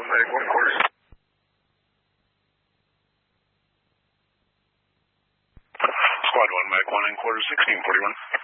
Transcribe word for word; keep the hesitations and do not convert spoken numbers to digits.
Medic one quarter. Squad one, Medic one in quarter sixteen forty-one.